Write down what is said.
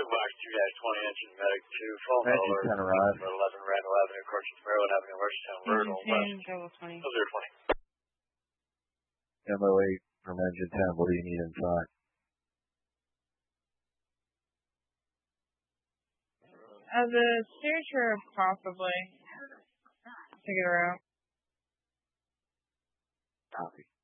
Box 2-20, engine medic 2, phone Engine 10 arrived. 11 Randall Avenue, Cortez, Maryland Avenue, Merchantstown, Virgil, West. 20. 020. MO8 from engine 10. What do you need inside? The signature, possibly. Take it around. Copy.